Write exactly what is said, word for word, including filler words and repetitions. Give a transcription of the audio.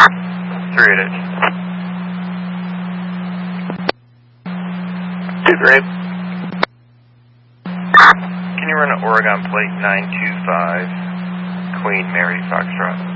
Three it is. Two great. Can you run an Oregon plate nine two five, Queen Mary Foxtrot?